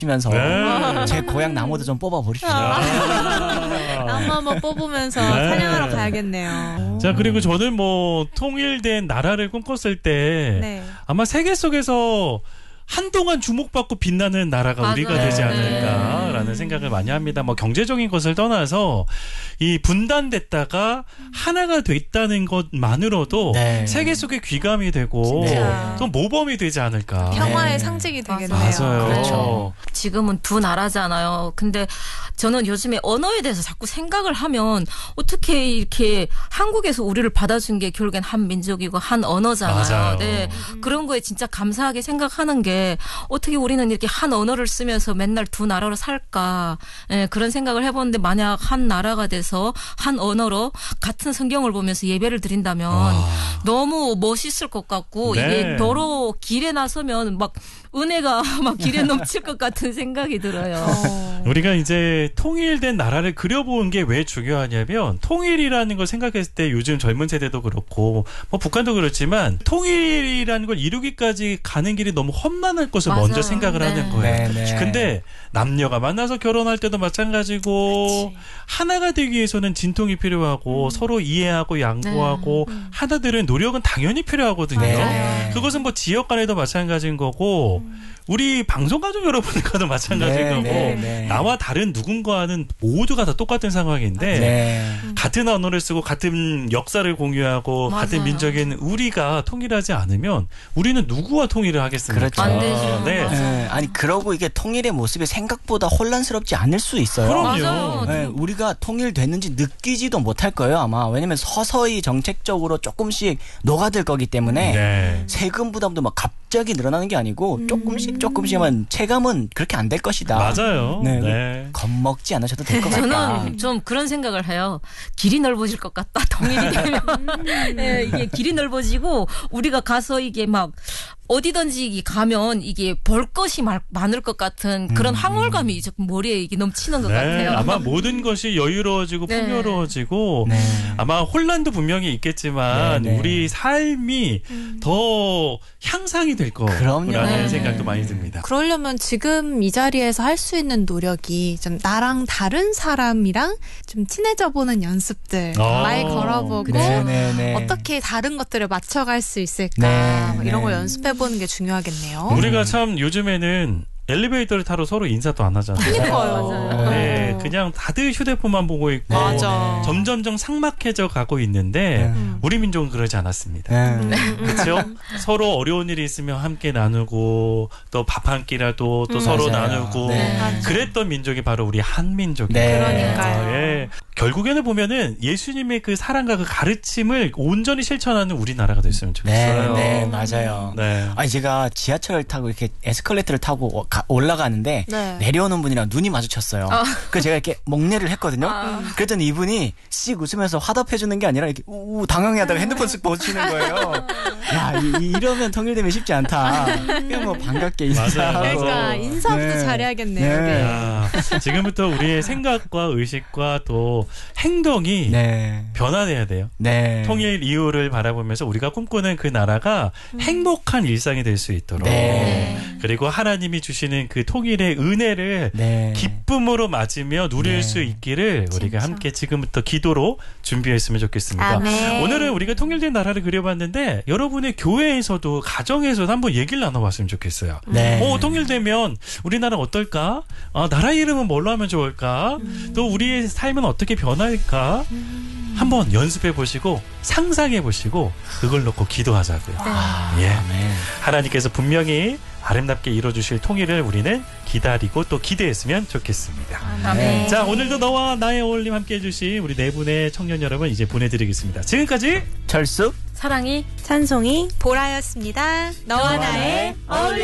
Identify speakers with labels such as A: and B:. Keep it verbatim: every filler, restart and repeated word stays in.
A: 면서
B: 네.
A: 제 고향 나무도 좀 뽑아버립시다.
B: 아.
C: 나무 한번 뽑으면서
B: 네.
C: 사냥하러 가야겠네요.
B: 자, 그리고 저는 뭐 통일된 나라를 꿈꿨을 때
C: 네.
B: 아마 세계 속에서 한동안 주목받고 빛나는 나라가
D: 맞아요.
B: 우리가 되지
D: 네.
B: 않을까라는 생각을 많이 합니다. 뭐 경제적인 것을 떠나서 이 분단됐다가 하나가 됐다는 것만으로도
A: 네.
B: 세계 속에 귀감이 되고
C: 진짜.
B: 또 모범이 되지 않을까.
C: 평화의
A: 네.
C: 상징이 되겠네요.
B: 맞아요.
A: 그렇죠.
D: 지금은 두 나라잖아요. 근데 저는 요즘에 언어에 대해서 자꾸 생각을 하면 어떻게 이렇게 한국에서 우리를 받아준 게 결국엔 한 민족이고 한 언어잖아요.
B: 맞아요.
D: 네. 그런 거에 진짜 감사하게 생각하는 게 어떻게 우리는 이렇게 한 언어를 쓰면서 맨날 두 나라로 살까. 네, 그런 생각을 해보는데 만약 한 나라가 돼서 한 언어로 같은 성경을 보면서 예배를 드린다면
B: 와.
D: 너무 멋있을 것 같고
B: 네.
D: 이게 도로 길에 나서면 막 은혜가 막 길에 넘칠 것 같은 생각이 들어요.
C: 어.
B: 우리가 이제 통일된 나라를 그려보는 게 왜 중요하냐면 통일이라는 걸 생각했을 때 요즘 젊은 세대도 그렇고 뭐 북한도 그렇지만 통일이라는 걸 이루기까지 가는 길이 너무 험난할 것을
D: 맞아요.
B: 먼저 생각을
D: 네.
B: 하는 거예요.
A: 네, 네.
B: 근데 남녀가 만나서 결혼할 때도 마찬가지고
C: 그치.
B: 하나가 되기 위해서는 진통이 필요하고
C: 음.
B: 서로 이해하고 양보하고
C: 네. 음.
B: 하나 되는 노력은 당연히 필요하거든요.
C: 맞아요.
B: 그것은 뭐 지역 간에도 마찬가지인 거고 우리 방송가족 여러분과도 마찬가지인
A: 네,
B: 거고
A: 네, 네.
B: 나와 다른 누군가는 모두가 다 똑같은 상황인데
A: 네.
B: 같은 언어를 쓰고 같은 역사를 공유하고
D: 맞아요.
B: 같은 민족인 우리가 통일하지 않으면 우리는 누구와 통일을 하겠습니까?
A: 그렇죠.
D: 안 되죠.
B: 네.
D: 맞아요.
A: 네. 아니 그러고 이게 통일의 모습이 생각보다 혼란스럽지 않을 수 있어요.
B: 그럼요.
D: 맞아요.
A: 네, 우리가 통일됐는지 느끼지도 못할 거예요 아마. 왜냐면 서서히 정책적으로 조금씩 녹아들 거기 때문에
B: 네.
A: 세금 부담도 막 갑자기 늘어나는 게 아니고 조금씩 조금씩만 체감은 그렇게 안 될 것이다.
B: 맞아요.
A: 네.
B: 네.
A: 겁먹지 않으셔도 될 것 같다.
D: 저는 좀 그런 생각을 해요. 길이 넓어질 것 같다. 통일이 되면. 네, 이게 길이 넓어지고 우리가 가서 이게 막 어디든지 가면 이게 볼 것이 말- 많을 것 같은 그런 황홀감이 자꾸 머리에 이게 넘치는 것
B: 네.
D: 같아요.
B: 아마 모든 것이 여유로워지고
D: 네.
B: 풍요로워지고
A: 네.
B: 아마 혼란도 분명히 있겠지만
A: 네, 네.
B: 우리 삶이 더 향상이 될
A: 그럼요.
B: 거라는
D: 네.
B: 생각도 많이 듭니다.
C: 그러려면 지금 이 자리에서 할 수 있는 노력이 좀 나랑 다른 사람이랑 좀 친해져 보는 연습들
B: 아.
C: 말 걸어보고
A: 네, 네, 네.
C: 어떻게 다른 것들을 맞춰갈 수 있을까
A: 네,
C: 뭐 이런
A: 네.
C: 걸 연습해보는 게 중요하겠네요.
B: 우리가 참 요즘에는 엘리베이터를 타러 서로 인사도 안 하잖아요.
C: 그러니까요.
D: 맞아요.
B: 네,
C: 어.
B: 그냥 다들 휴대폰만 보고 있고
C: 맞아.
B: 점점점 삭막해져 가고 있는데
A: 네.
B: 우리 민족은 그러지 않았습니다.
A: 네.
B: 그렇죠? 서로 어려운 일이 있으면 함께 나누고 또 밥 한 끼라도 또
C: 음,
B: 서로
A: 맞아요.
B: 나누고
A: 네.
C: 맞아.
B: 그랬던 민족이 바로 우리 한민족이에요.
A: 네.
C: 그러니까요.
B: 예. 결국에는 보면은 예수님의 그 사랑과 그 가르침을 온전히 실천하는 우리나라가 됐으면
A: 네,
B: 좋겠어요.
A: 네, 맞아요.
B: 네.
A: 아니 제가 지하철을 타고 이렇게 에스컬레이터를 타고 어- 가- 올라가는데
C: 네.
A: 내려오는 분이랑 눈이 마주쳤어요. 그래서 제가 이렇게 목례를 했거든요.
D: 아.
A: 그랬더니 이분이 씩 웃으면서 화답해 주는 게 아니라 이렇게 우 당황해하다가 핸드폰 쓱 보시는 거예요. 야, 이, 이러면 통일되면 쉽지 않다. 그냥 뭐 반갑게 인사하고.
B: 맞아요.
C: 그러니까 인사부터
A: 네.
C: 잘해야겠네요.
A: 네.
C: 네.
B: 야, 지금부터 우리의 생각과 의식과 또 행동이
A: 네.
B: 변화돼야 돼요.
A: 네.
B: 통일 이후를 바라보면서 우리가 꿈꾸는 그 나라가 행복한 일상이 될 수 있도록
A: 네.
B: 그리고 하나님이 주시는 그 통일의 은혜를
A: 네.
B: 기쁨으로 맞으며 누릴
A: 네.
B: 수 있기를 우리가
C: 진짜.
B: 함께 지금부터 기도로 준비했으면 좋겠습니다.
C: 아멘.
B: 오늘은 우리가 통일된 나라를 그려봤는데 여러분의 교회에서도 가정에서도 한번 얘기를 나눠봤으면 좋겠어요.
A: 네.
B: 어, 통일되면 우리나라 어떨까? 아, 나라 이름은 뭘로 하면 좋을까? 또 우리의 삶은 어떻게 변할까? 한번 연습해 보시고 상상해 보시고 그걸 놓고 기도하자고요. 예.
A: 아멘.
B: 하나님께서 분명히 아름답게 이루어주실 통일을 우리는 기다리고 또 기대했으면 좋겠습니다.
D: 아멘.
B: 자, 오늘도 너와 나의 어울림 함께 해주신 우리 네 분의 청년 여러분 이제 보내드리겠습니다. 지금까지
A: 철수
D: 사랑이
C: 찬송이 보라였습니다. 너와 나의 어울림.